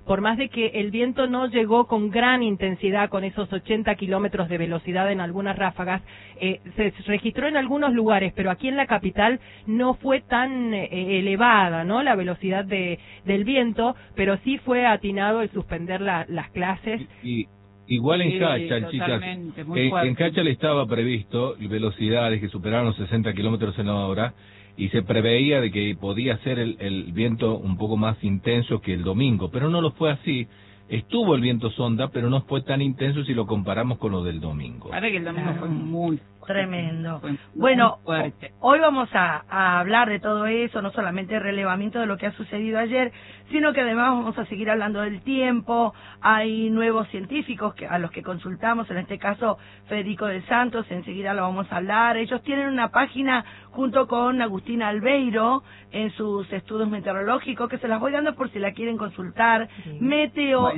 por más de que el viento no llegó con gran intensidad, con esos 80 kilómetros de velocidad en algunas ráfagas, se registró en algunos lugares, pero aquí en la capital no fue tan elevada, ¿no?, la velocidad del viento, pero sí fue atinado el suspender las clases. Igual en Cachal, chicas, en Cachal estaba previsto velocidades que superaron los 60 kilómetros en hora, y se preveía de que podía ser el viento un poco más intenso que el domingo, pero no lo fue así. Estuvo el viento sonda, pero no fue tan intenso si lo comparamos con lo del domingo. Parece que el domingo fue muy tremendo. Bueno, hoy vamos a hablar de todo eso, no solamente el relevamiento de lo que ha sucedido ayer, sino que además vamos a seguir hablando del tiempo. Hay nuevos científicos a los que consultamos, en este caso Federico de Santos, enseguida lo vamos a hablar. Ellos tienen una página junto con Agustín Albeiro en sus estudios meteorológicos, que se las voy dando por si la quieren consultar. Sí. Meteo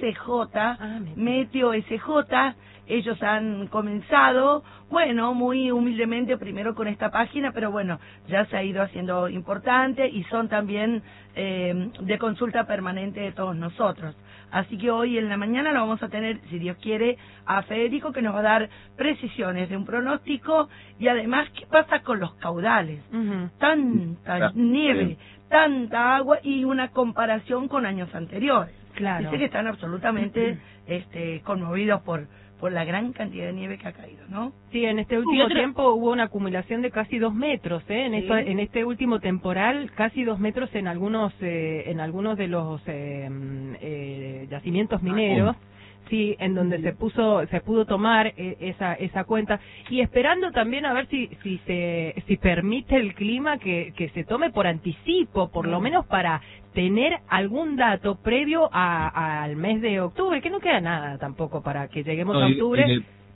SJ, ellos han comenzado, bueno, muy humildemente primero con esta página, pero bueno, ya se ha ido haciendo importante y son también de consulta permanente de todos nosotros. Así que hoy en la mañana lo vamos a tener, si Dios quiere, a Federico, que nos va a dar precisiones de un pronóstico y además qué pasa con los caudales. Tanta nieve, tanta agua y una comparación con años anteriores. Claro. Dice que están absolutamente conmovidos por la gran cantidad de nieve que ha caído, ¿no? Sí, en este último tiempo hubo una acumulación de casi 2 metros, en este último temporal, casi 2 metros en algunos de los yacimientos mineros. Sí, en donde se pudo tomar esa cuenta, y esperando también a ver si permite el clima que se tome por anticipo, por lo menos para tener algún dato previo al mes de octubre, que no queda nada tampoco para que lleguemos a octubre.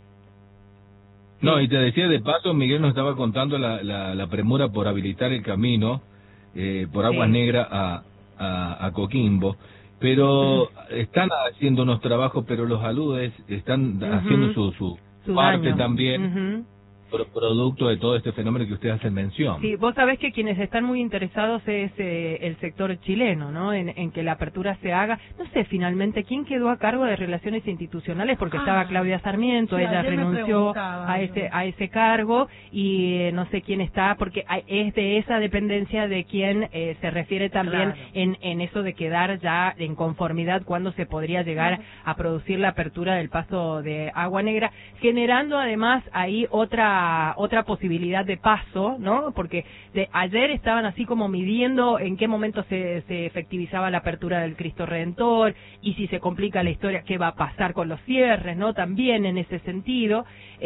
Y te decía de paso, Miguel nos estaba contando la premura por habilitar el camino por Aguas Negras a Coquimbo. Pero están haciendo unos trabajos, pero los aludes están haciendo su parte daño también, producto de todo este fenómeno que usted hace mención. Sí, vos sabés que quienes están muy interesados es el sector chileno, ¿no?, en que la apertura se haga. No sé finalmente quién quedó a cargo de Relaciones Institucionales, porque estaba Claudia Sarmiento, ella renunció a ese cargo, y no sé quién está, porque es de esa dependencia de quien se refiere también en eso de quedar ya en conformidad cuando se podría llegar a producir la apertura del paso de Agua Negra, generando además ahí otra posibilidad de paso, ¿no? Porque ayer estaban así como midiendo en qué momento se efectivizaba la apertura del Cristo Redentor, y si se complica la historia, qué va a pasar con los cierres, ¿no? También en ese sentido,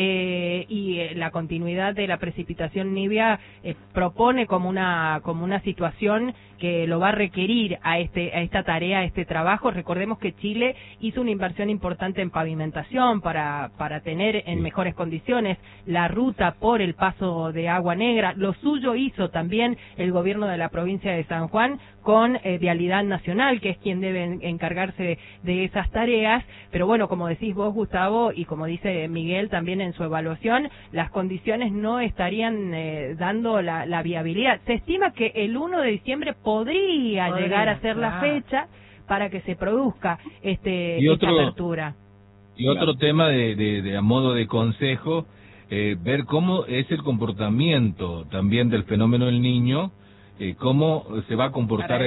la continuidad de la precipitación nibia propone como una situación que lo va a requerir a esta tarea, a este trabajo. Recordemos que Chile hizo una inversión importante en pavimentación para tener en mejores condiciones la ruta por el paso de Agua Negra. Lo suyo hizo también el gobierno de la provincia de San Juan con Vialidad Nacional, que es quien debe encargarse de esas tareas. Pero bueno, como decís vos, Gustavo, y como dice Miguel también en su evaluación, las condiciones no estarían dando la viabilidad. Se estima que el 1 de diciembre podría llegar a ser la fecha para que se produzca esta apertura. Y otro tema de a modo de consejo, ver cómo es el comportamiento también del fenómeno del Niño, cómo se va a comportar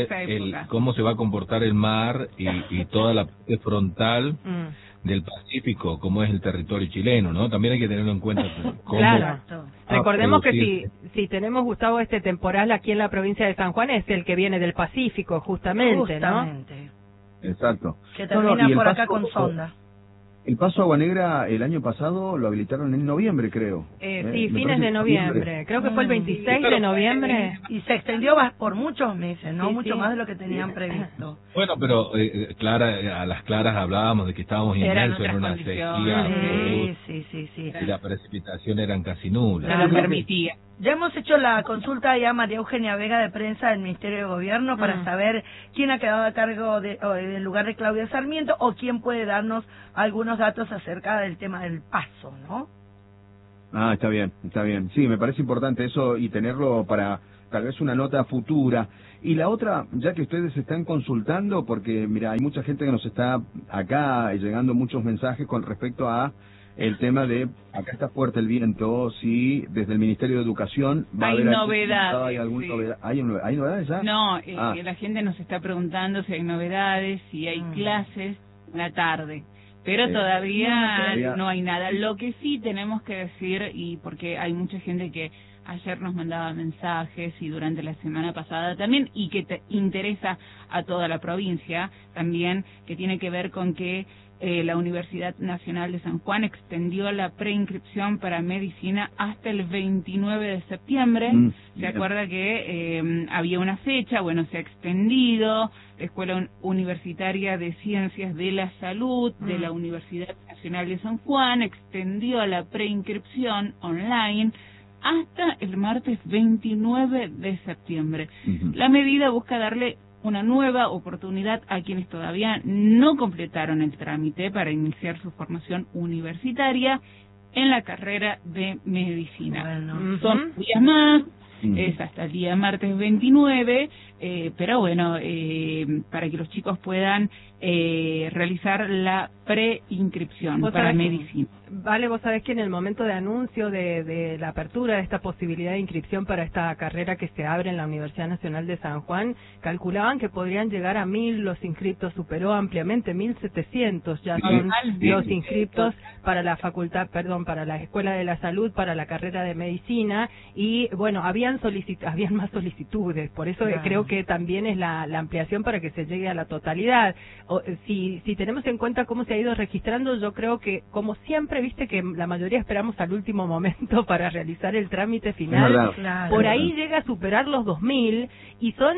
el mar y toda la parte frontal del Pacífico, como es el territorio chileno, ¿no? También hay que tenerlo en cuenta. Claro. Recordemos que si tenemos, Gustavo, este temporal aquí en la provincia de San Juan, es el que viene del Pacífico, justamente. ¿no? Exacto. Que termina por acá con sonda. El paso Agua Negra el año pasado lo habilitaron en noviembre, creo. Sí, fines de noviembre. Creo que fue el 26 de noviembre. Y se extendió por muchos meses, ¿no? Mucho más de lo que tenían previsto. Bueno, pero a las claras hablábamos de que estábamos inmersos en una sequía. Sí. Y la precipitación eran casi nulas. Se lo permitía. Ya hemos hecho la consulta ya a María Eugenia Vega de Prensa del Ministerio de Gobierno para saber quién ha quedado a cargo del lugar de Claudia Sarmiento o quién puede darnos algunos datos acerca del tema del paso, ¿no? Está bien. Sí, me parece importante eso y tenerlo para tal vez una nota futura. Y la otra, ya que ustedes están consultando, porque mira, hay mucha gente que nos está acá llegando muchos mensajes con respecto a el tema de, acá está fuerte el viento, si desde el Ministerio de Educación va a haber novedades. ¿Hay alguna novedad? ¿Hay novedades ya? No, la gente nos está preguntando si hay novedades, si hay clases en la tarde. Pero todavía no hay nada. Lo que sí tenemos que decir, y porque hay mucha gente que ayer nos mandaba mensajes y durante la semana pasada también, y que te interesa a toda la provincia también, que tiene que ver con que la Universidad Nacional de San Juan extendió la preinscripción para medicina hasta el 29 de septiembre. ¿Se acuerda que había una fecha? Bueno, se ha extendido. La Escuela Universitaria de Ciencias de la Salud de la Universidad Nacional de San Juan extendió la preinscripción online hasta el martes 29 de septiembre. La medida busca darle una nueva oportunidad a quienes todavía no completaron el trámite para iniciar su formación universitaria en la carrera de medicina. Bueno. Son días más, es hasta el día martes 29, pero bueno, para que los chicos puedan realizar la preinscripción para medicina. Vale, vos sabés que en el momento de anuncio de la apertura de esta posibilidad de inscripción para esta carrera que se abre en la Universidad Nacional de San Juan, calculaban que podrían llegar a 1.000 los inscriptos, superó ampliamente, 1.700 ya son los inscriptos para la facultad, para la Escuela de la Salud, para la carrera de medicina, y bueno, habían más solicitudes, por eso creo que también es la ampliación para que se llegue a la totalidad. Si tenemos en cuenta cómo se ha ido registrando, yo creo que, como siempre, viste que la mayoría esperamos al último momento para realizar el trámite final, por ahí llega a superar los 2.000 y son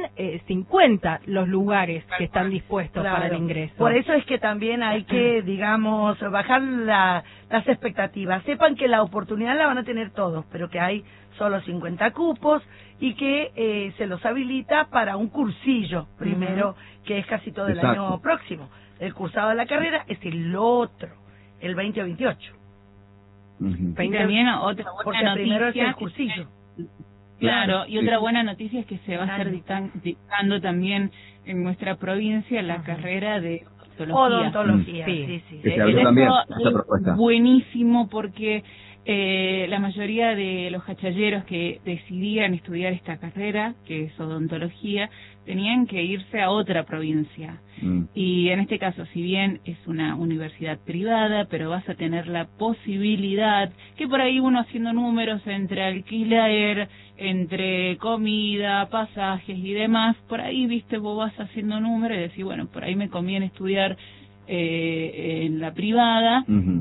50 los lugares que están dispuestos para el ingreso. Por eso es que también hay que, digamos, bajar las expectativas. Sepan que la oportunidad la van a tener todos, pero que hay solo 50 cupos y que se los habilita para un cursillo primero, que es casi todo el año próximo. El cursado de la carrera es el otro, el 20 o 28. También otra buena porque noticia, primero es el cursillo. Claro, y otra buena noticia es que se va a estar dictando también en nuestra provincia la carrera de odontología. Sí. Que se abrió también esta propuesta. Buenísimo, porque la mayoría de los hachalleros que decidían estudiar esta carrera, que es odontología, tenían que irse a otra provincia. Y en este caso, si bien es una universidad privada, pero vas a tener la posibilidad, que por ahí uno haciendo números entre alquiler, entre comida, pasajes y demás, por ahí, viste, vos vas haciendo números y decís, bueno, por ahí me conviene estudiar en la privada,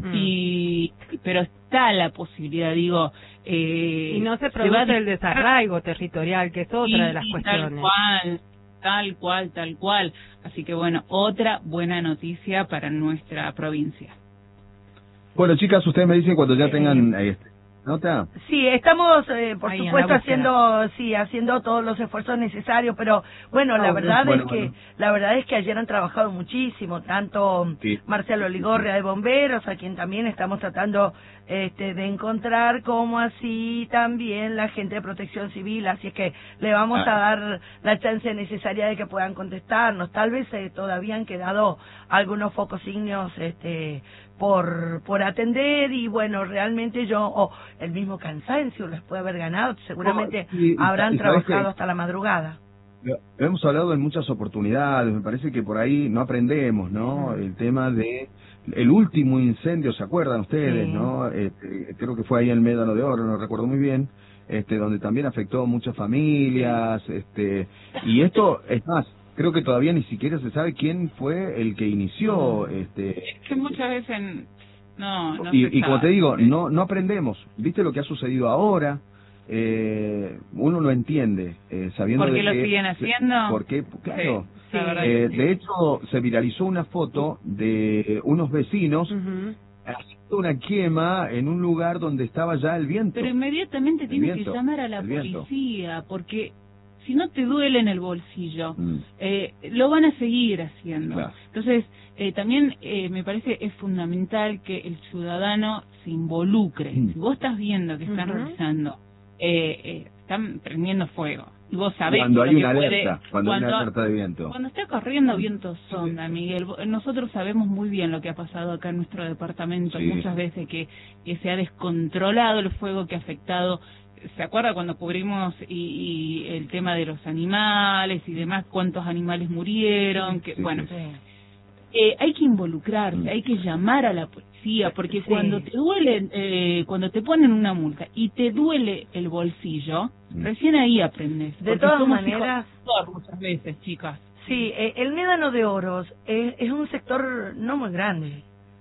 pero está la posibilidad, digo, y no se produce el desarraigo territorial, que es otra de las cuestiones. Tal cual. Así que bueno, otra buena noticia para nuestra provincia. Bueno, chicas, ustedes me dicen cuando ya tengan ¿nota? Sí, estamos, por ahí, supuesto, haciendo todos los esfuerzos necesarios, pero bueno, la verdad es que ayer han trabajado muchísimo, tanto Marcelo Ligorria de Bomberos, a quien también estamos tratando de encontrar, como así también la gente de Protección Civil, así es que le vamos a dar la chance necesaria de que puedan contestarnos. Tal vez todavía han quedado algunos focos ígneos por atender, y bueno, realmente el mismo cansancio les puede haber ganado, seguramente habrán trabajado hasta la madrugada. Lo hemos hablado en muchas oportunidades, me parece que por ahí no aprendemos, ¿no? El tema de el último incendio, ¿se acuerdan ustedes, no? Creo que fue ahí en Médano de Oro, no recuerdo muy bien, donde también afectó a muchas familias, y esto, es más, creo que todavía ni siquiera se sabe quién fue el que inició. Es que muchas veces no y como te digo, no aprendemos. ¿Viste lo que ha sucedido ahora? Uno no entiende, sabiendo ¿por qué de lo que, siguen haciendo? Porque, claro, de hecho se viralizó una foto de unos vecinos haciendo una quema en un lugar donde estaba ya el viento. Pero inmediatamente tienes que llamar a la policía, porque si no te duele en el bolsillo, lo van a seguir haciendo. Claro. Entonces, también me parece es fundamental que el ciudadano se involucre. Si vos estás viendo que están realizando, están prendiendo fuego, Y vos sabés cuando hay una puede, alerta, cuando hay una alerta de viento. Cuando está corriendo viento sonda, Miguel, nosotros sabemos muy bien lo que ha pasado acá en nuestro departamento, muchas veces que se ha descontrolado el fuego que ha afectado. ¿Se acuerda cuando cubrimos y el tema de los animales y demás, cuántos animales murieron? Bueno, hay que involucrarse, hay que llamar a la policía, porque cuando te duele, cuando te ponen una multa y te duele el bolsillo, recién ahí aprendes. De todas maneras, muchas veces, chicas. Sí, el Médano de Oros es un sector no muy grande,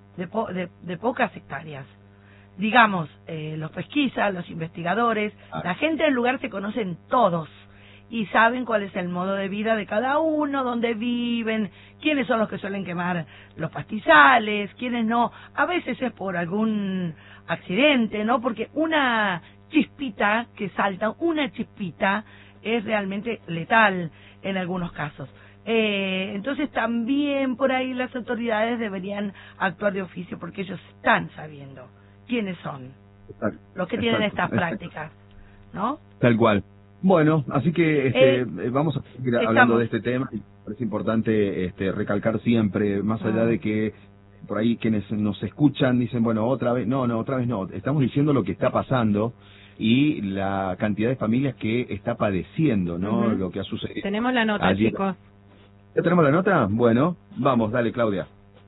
de pocas hectáreas. Digamos, los pesquisas, los investigadores, la gente del lugar se conocen todos y saben cuál es el modo de vida de cada uno, dónde viven, quiénes son los que suelen quemar los pastizales, quiénes no. A veces es por algún accidente, ¿no? Porque una chispita que salta, una chispita, es realmente letal en algunos casos. Entonces también por ahí las autoridades deberían actuar de oficio porque ellos están sabiendo quiénes son los que tienen estas prácticas, ¿no? Tal cual. Bueno, así que vamos a seguir hablando de este tema. Es importante recalcar siempre, más allá de que por ahí quienes nos escuchan dicen, bueno, otra vez no. Estamos diciendo lo que está pasando y la cantidad de familias que está padeciendo, ¿no? Lo que ha sucedido. Tenemos la nota, chicos. ¿Ya tenemos la nota? Bueno, vamos, dale, Claudia.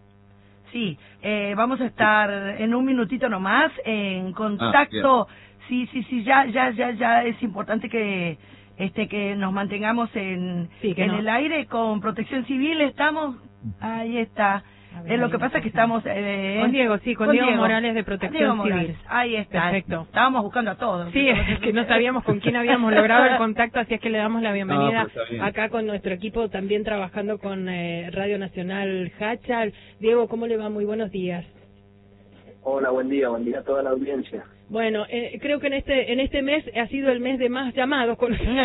Sí, vamos a estar en un minutito nomás en contacto. Sí, ya es importante que nos mantengamos en el aire con Protección Civil. Estamos, ahí está. Lo que pasa es que estamos con Diego, con Diego Morales de Protección Civil. Ahí está. Perfecto. Estábamos buscando a todos. Sí, es que no sabíamos con quién habíamos logrado el contacto, así es que le damos la bienvenida acá con nuestro equipo, también trabajando con Radio Nacional Hachal. Diego, ¿cómo le va? Muy buenos días. Hola, buen día a toda la audiencia. Bueno, creo que en este mes ha sido el mes de más llamados,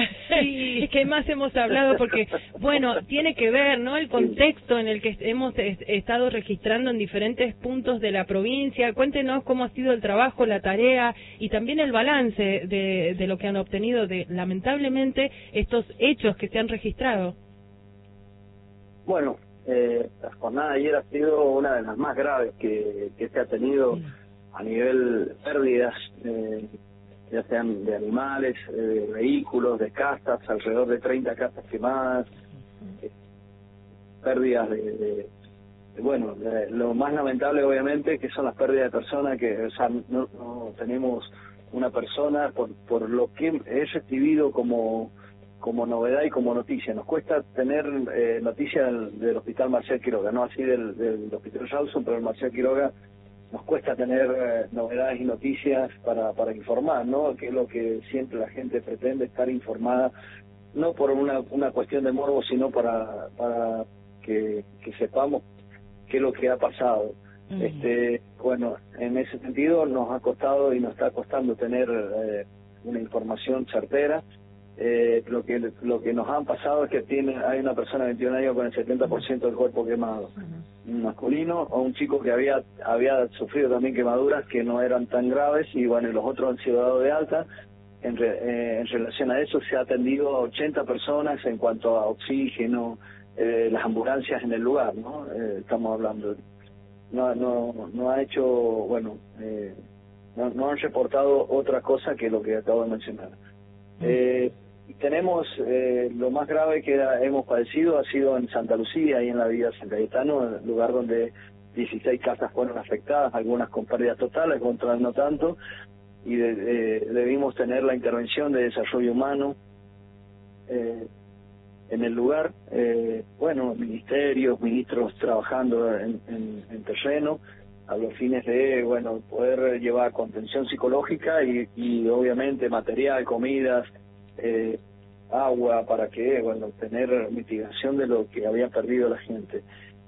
es que más hemos hablado porque, bueno, tiene que ver, ¿no? El contexto en el que hemos estado registrando en diferentes puntos de la provincia. Cuéntenos cómo ha sido el trabajo, la tarea y también el balance de lo que han obtenido de, lamentablemente, estos hechos que se han registrado. Bueno, la jornada de ayer ha sido una de las más graves que se ha tenido a nivel pérdidas, ya sean de animales, de vehículos, de casas, alrededor de 30 casas quemadas, pérdidas bueno, lo más lamentable obviamente que son las pérdidas de personas, que o sea, no tenemos una persona por lo que he recibido como novedad y como noticia. Nos cuesta tener noticia del Hospital Marcial Quiroga, no así del Hospital Rawson, pero el Marcial Quiroga nos cuesta tener novedades y noticias para informar, ¿no? Que es lo que siempre la gente pretende, estar informada, no por una cuestión de morbo, sino para que sepamos qué es lo que ha pasado. Bueno, en ese sentido nos ha costado y nos está costando tener una información certera. Lo que nos han pasado es que hay una persona de 21 años con el 70% del cuerpo quemado, un masculino, o un chico que había sufrido también quemaduras que no eran tan graves, y bueno, los otros han sido dados de alta. En relación a eso se ha atendido a 80 personas en cuanto a oxígeno, las ambulancias en el lugar, ¿no? Estamos hablando, no ha hecho, bueno, no han reportado otra cosa que lo que acabo de mencionar. Tenemos lo más grave que hemos padecido ha sido en Santa Lucía y en la Villa San Cayetano, el lugar donde 16 casas fueron afectadas, algunas con pérdidas totales, otras no tanto, y debimos tener la intervención de desarrollo humano en el lugar. Bueno, ministros trabajando en terreno a los fines de, bueno, poder llevar contención psicológica y obviamente material, comidas, agua, para que, bueno, tener mitigación de lo que había perdido la gente.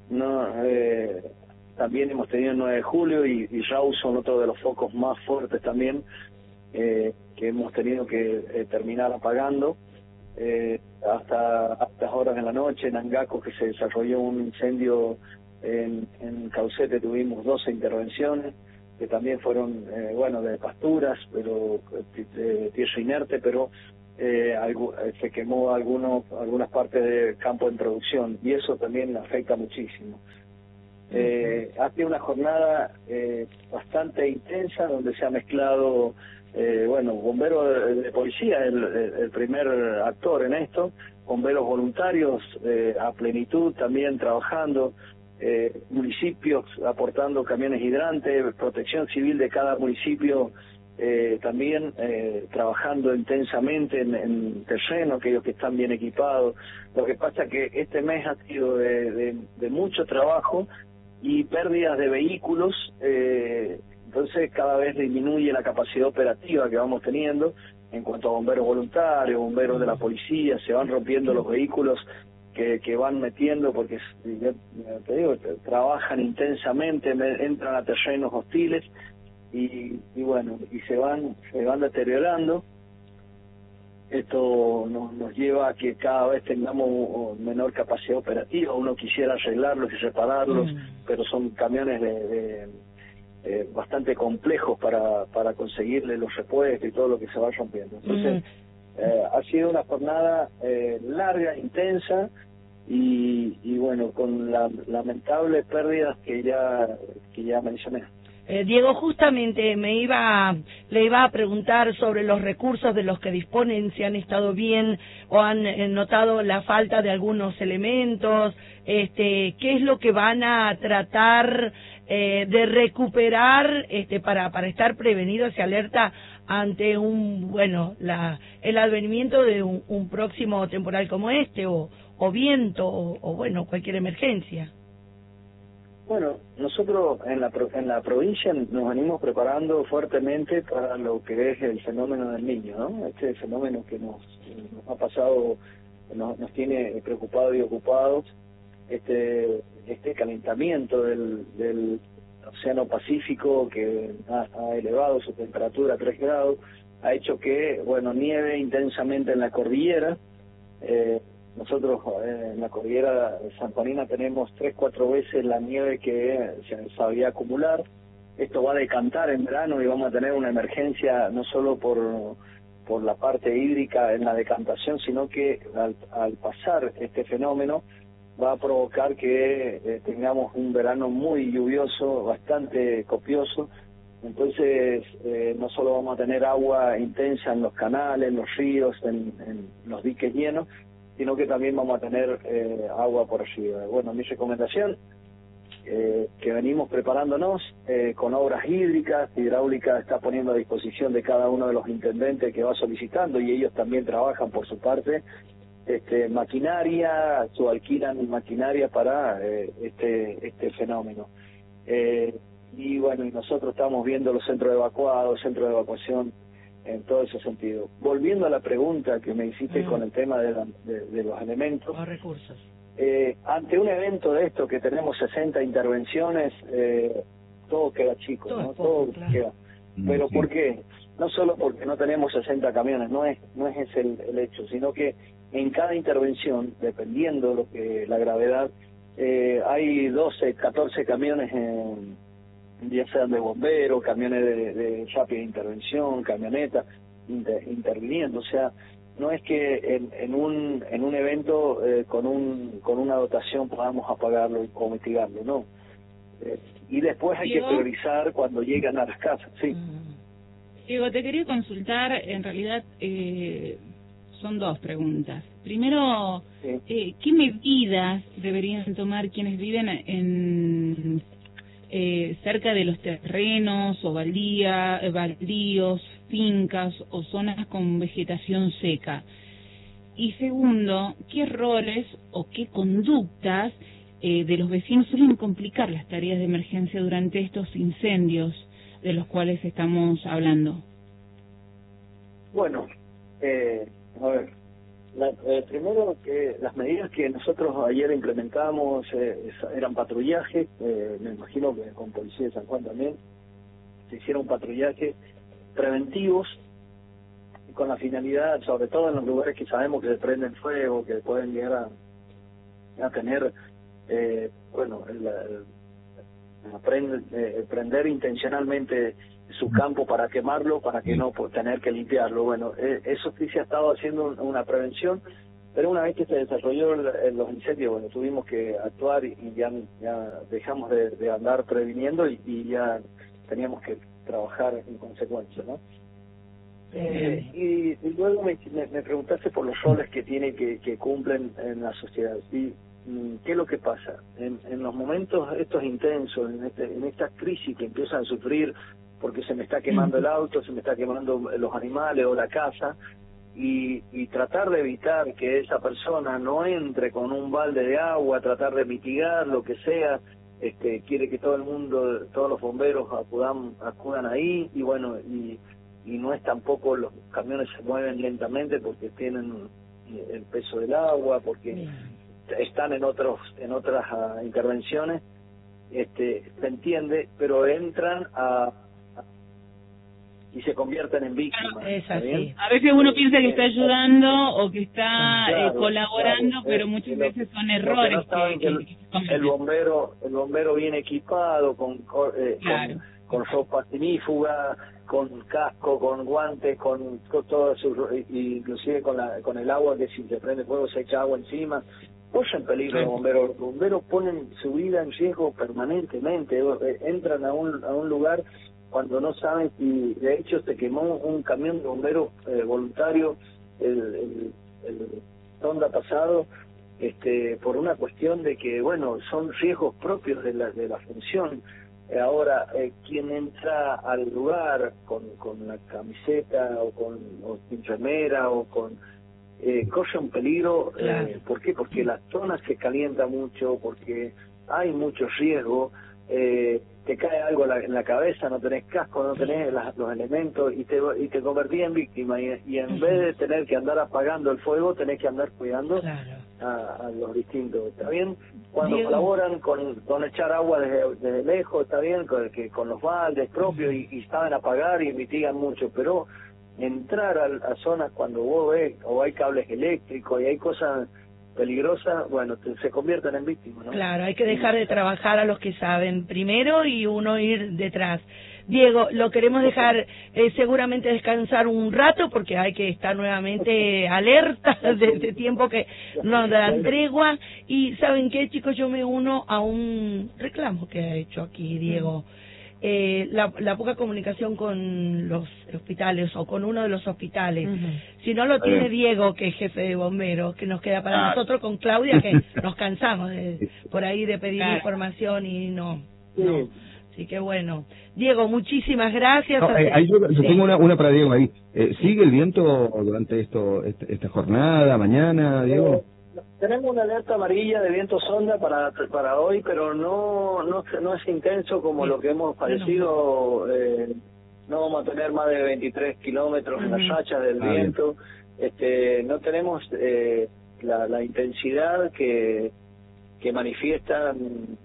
También hemos tenido el 9 de julio y Rawson, otro de los focos más fuertes también, que hemos tenido que terminar apagando. Hasta altas horas de la noche en Angaco, que se desarrolló un incendio en Caucete, tuvimos 12 intervenciones que también fueron bueno, de pasturas, pero de tierra inerte, pero se quemó algunas partes del campo en producción, y eso también afecta muchísimo. Ha sido una jornada bastante intensa, donde se ha mezclado, bomberos de policía, el primer actor en esto, bomberos voluntarios a plenitud también trabajando, municipios aportando camiones hidrantes, protección civil de cada municipio también trabajando intensamente en terreno, aquellos que están bien equipados. Lo que pasa que este mes ha sido de mucho trabajo y pérdidas de vehículos, entonces cada vez disminuye la capacidad operativa que vamos teniendo en cuanto a bomberos voluntarios, bomberos de la policía. Se van rompiendo los vehículos que van metiendo, porque ya te digo, trabajan intensamente, entran a terrenos hostiles y se van deteriorando. Esto nos lleva a que cada vez tengamos menor capacidad operativa. Uno quisiera arreglarlos y repararlos, pero son camiones bastante complejos para conseguirle los repuestos y todo lo que se va rompiendo. Entonces, ha sido una jornada larga, intensa, y con lamentables pérdidas que ya mencioné. Diego, justamente le iba a preguntar sobre los recursos de los que disponen, si han estado bien o han notado la falta de algunos elementos, qué es lo que van a tratar de recuperar para estar prevenidos y alerta ante el advenimiento de un próximo temporal como este, o viento, o cualquier emergencia. Bueno, nosotros en la provincia nos venimos preparando fuertemente para lo que es el fenómeno del Niño, ¿no? Este fenómeno que nos ha pasado, nos tiene preocupados y ocupados, este calentamiento del Océano Pacífico, que ha elevado su temperatura a 3 grados, ha hecho que, nieve intensamente en la cordillera. Nosotros en la cordillera sanjuanina tenemos 3-4 veces la nieve que se sabía acumular. Esto va a decantar en verano y vamos a tener una emergencia no solo por la parte hídrica en la decantación, sino que al pasar este fenómeno va a provocar que tengamos un verano muy lluvioso, bastante copioso. Entonces no solo vamos a tener agua intensa en los canales, en los ríos, en los diques llenos, sino que también vamos a tener agua por arriba. Mi recomendación, que venimos preparándonos con obras hídricas, Hidráulica está poniendo a disposición de cada uno de los intendentes que va solicitando, y ellos también trabajan por su parte, maquinaria, subalquilan maquinaria para este fenómeno. Y nosotros estamos viendo los centros evacuados, centros de evacuación, en todo ese sentido. Volviendo a la pregunta que me hiciste con el tema de los elementos, los recursos. Ante un evento de esto que tenemos 60 intervenciones, todo queda chico, todo queda. Pero ¿por qué? No solo porque no tenemos 60 camiones, no es ese el hecho, sino que en cada intervención, dependiendo la gravedad, hay 12, 14 camiones ya sean de bomberos, camiones de rápida intervención, camionetas interviniendo. O sea, no es que en un evento con una dotación podamos apagarlo o mitigarlo, no. Y después hay que priorizar cuando llegan a las casas, sí. Diego, te quería consultar, en realidad son 2 preguntas. Primero, ¿qué medidas deberían tomar quienes viven en cerca de los terrenos o baldíos, fincas o zonas con vegetación seca? Y segundo, ¿qué errores o qué conductas de los vecinos suelen complicar las tareas de emergencia durante estos incendios de los cuales estamos hablando? Bueno, a ver, primero que las medidas que nosotros ayer implementamos eran patrullaje, me imagino que con Policía de San Juan también se hicieron patrullajes preventivos con la finalidad, sobre todo en los lugares que sabemos que se prenden fuego, que pueden llegar a tener prender intencionalmente su campo para quemarlo, para que no tener que limpiarlo. Bueno, eso sí se ha estado haciendo una prevención, pero una vez que se desarrolló los incendios, bueno, tuvimos que actuar y ya dejamos de andar previniendo y ya teníamos que trabajar en consecuencia, ¿no? Y luego me preguntaste por los roles que tiene que cumplen en la sociedad. ¿Y qué es lo que pasa? En los momentos estos intensos, en esta crisis que empiezan a sufrir porque se me está quemando el auto, se me está quemando los animales o la casa, y tratar de evitar que esa persona no entre con un balde de agua, tratar de mitigar lo que sea, quiere que todo el mundo, todos los bomberos acudan ahí, y bueno, y no es tampoco, los camiones se mueven lentamente porque tienen el peso del agua, porque están en otras intervenciones, se entiende, pero entran y se convierten en víctimas. Es así. A veces uno piensa que está ayudando o que está colaborando, pero muchas veces son errores. No saben que el bombero viene equipado con ropa sinífuga, con casco, con guantes, con todo inclusive con el agua, que si se prende fuego se echa agua encima. Ponen en peligro los bomberos. Los bomberos ponen su vida en riesgo permanentemente. Entran a un lugar cuando no saben si, de hecho, se quemó un camión de bomberos voluntario el sonda pasado, por una cuestión de que, bueno, son riesgos propios de la función. Ahora, quien entra al lugar con la camiseta o sin remera o con corre un peligro. ¿Por qué? Porque la zona se calienta mucho, porque hay mucho riesgo. Te cae algo en la cabeza, no tenés casco, no tenés los elementos y te convertís en víctima, y en vez de tener que andar apagando el fuego, tenés que andar cuidando a los distintos. ¿Está bien? Cuando colaboran con echar agua desde lejos, está bien, con los baldes propios y saben apagar y mitigan mucho, pero entrar a zonas cuando vos ves o hay cables eléctricos y hay cosas peligrosas, bueno, se convierten en víctimas, ¿no? Claro, hay que dejar de trabajar a los que saben primero y uno ir detrás. Diego, lo queremos dejar seguramente descansar un rato porque hay que estar nuevamente alerta de este tiempo que nos dan tregua. Y ¿saben qué, chicos? Yo me uno a un reclamo que ha hecho aquí Diego. La poca comunicación con los hospitales o con uno de los hospitales. Si no lo tiene Diego, que es jefe de bomberos, que nos queda para nosotros con Claudia, que nos cansamos por ahí de pedir información y no. Así que bueno, Diego, muchísimas gracias. Ahí yo tengo una para Diego ahí. ¿Sigue el viento durante esta jornada, mañana, Diego? Tenemos una alerta amarilla de viento sonda para hoy, pero no es intenso como lo que hemos padecido. No vamos a tener más de 23 kilómetros en las rachas del viento. No tenemos la intensidad que manifiestan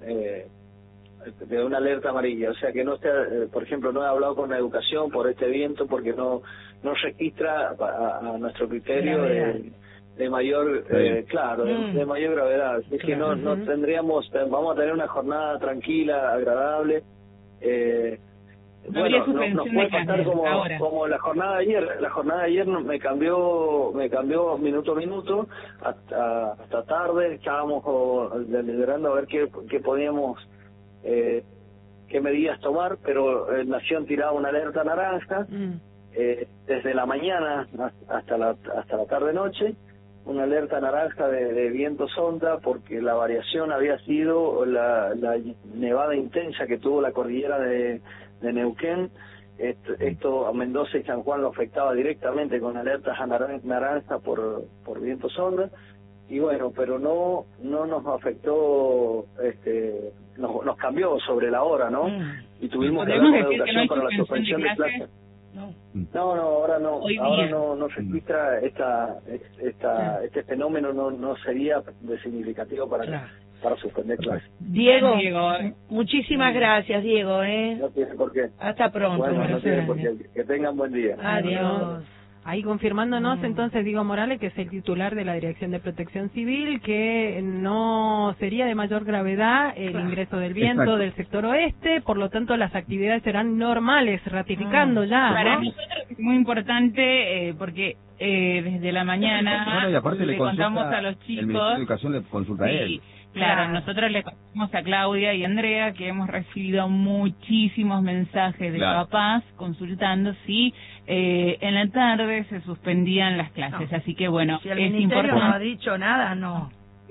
de una alerta amarilla. O sea que no está, por ejemplo, no he hablado con la educación por este viento porque no registra a nuestro criterio de mayor de mayor gravedad. Es que no tendríamos, vamos a tener una jornada tranquila, agradable. Bueno, nos puede pasar como la jornada de ayer. La jornada de ayer me cambió minuto a minuto hasta tarde. Estábamos deliberando a ver qué podíamos, qué medidas tomar, pero Nación tiraba una alerta naranja desde la mañana hasta la tarde noche. Una alerta naranja de viento sonda porque la variación había sido la nevada intensa que tuvo la cordillera de Neuquén. Esto a Mendoza y San Juan lo afectaba directamente con alertas naranja por viento sonda, y bueno, pero no nos afectó, nos cambió sobre la hora, ¿no? Y tuvimos que dar una educación para la suspensión de clases. Ahora no registra este fenómeno, no sería de significativo para suspender clases. Diego, muchísimas gracias, Diego. No tiene por qué. Hasta pronto. Bueno, no tiene por qué. Que tengan buen día. Adiós. Ahí confirmándonos entonces Diego Morales, que es el titular de la Dirección de Protección Civil, que no sería de mayor gravedad el ingreso del viento del sector oeste, por lo tanto las actividades serán normales, ratificando ya, ¿no? Para nosotros es muy importante porque desde la mañana y aparte le contamos a los chicos. El Ministerio de Educación le consulta a él. Claro, nosotros le contamos a Claudia y Andrea que hemos recibido muchísimos mensajes de papás consultando si en la tarde se suspendían las clases, así que bueno, si el Ministerio no ha dicho nada, no.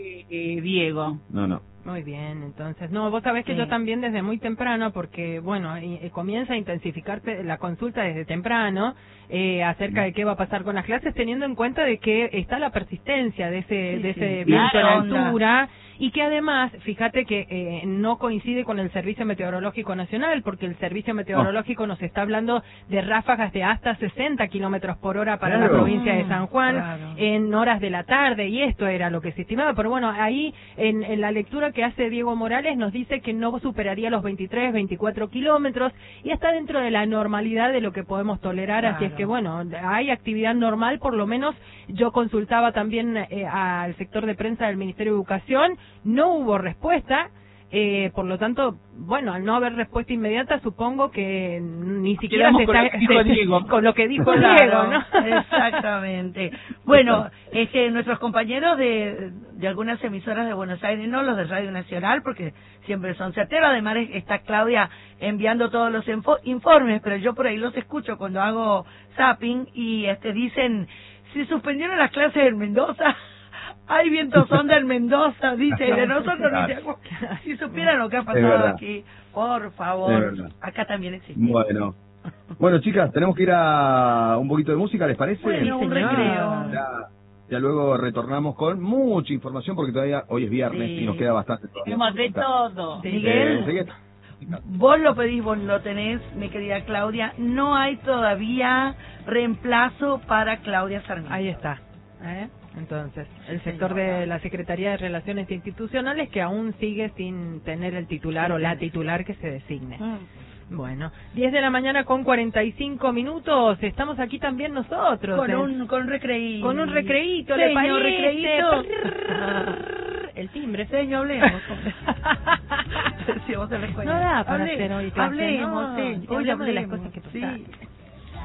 Diego. No. Muy bien, entonces, no, vos sabés que yo también desde muy temprano, porque, bueno, comienza a intensificarse la consulta desde temprano acerca de qué va a pasar con las clases, teniendo en cuenta de que está la persistencia de ese viento a la altura, y que además, fíjate que no coincide con el Servicio Meteorológico Nacional, porque el Servicio Meteorológico nos está hablando de ráfagas de hasta 60 kilómetros por hora para la provincia de San Juan, en horas de la tarde, y esto era lo que se estimaba, pero bueno, ahí en la lectura que hace Diego Morales nos dice que no superaría los 23, 24 kilómetros, y está dentro de la normalidad de lo que podemos tolerar, así es que bueno, hay actividad normal, por lo menos yo consultaba también al sector de prensa del Ministerio de Educación, no hubo respuesta, por lo tanto, bueno, al no haber respuesta inmediata, supongo que ni siquiera se está con lo que dijo Diego, ¿no? Exactamente. Bueno, nuestros compañeros de algunas emisoras de Buenos Aires, no los de Radio Nacional, porque siempre son certeros, además está Claudia enviando todos los informes, pero yo por ahí los escucho cuando hago zapping y dicen, si suspendieron las clases en Mendoza, hay vientos onda en Mendoza, dice, y de nosotros si supieran lo que ha pasado aquí, por favor, acá también existe. Bueno, chicas, tenemos que ir a un poquito de música, ¿les parece? Bueno, un recreo. Ya luego retornamos con mucha información, porque todavía hoy es viernes y nos queda bastante todavía. Tenemos de todo. Miguel, vos lo pedís, vos lo tenés, mi querida Claudia, no hay todavía reemplazo para Claudia Sarmiento. Ahí está, Entonces, el sector de la Secretaría de Relaciones Institucionales que aún sigue sin tener el titular o la titular que se designe. Bueno, 10 de la mañana con 45 minutos, estamos aquí también nosotros. Con un recreíto. Con un recreíto, ¿le parece? El timbre. Señor, hablemos. Si vos te no da para hacer hoy clase. Hablemos, hoy hablamos de las cosas que pasaron.